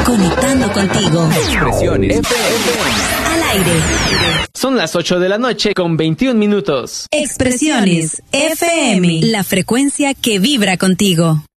Conectando contigo. Expresiones Al aire. Son las 8 de la noche con 21 minutos. Expresiones FM. La frecuencia que vibra contigo.